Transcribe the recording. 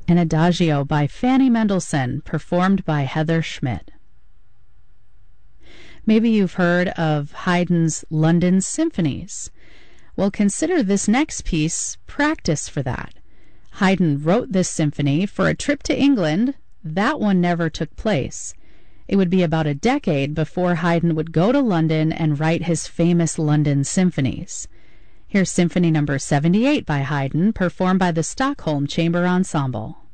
An Adagio by Fanny Mendelssohn, performed by Heather Schmidt. Maybe you've heard of Haydn's London Symphonies. Well, consider this next piece practice for that. Haydn wrote this symphony for a trip to England. That one never took place. It would be about a decade before Haydn would go to London and write his famous London Symphonies. Here's Symphony number 78 by Haydn, performed by the Stockholm Chamber Ensemble.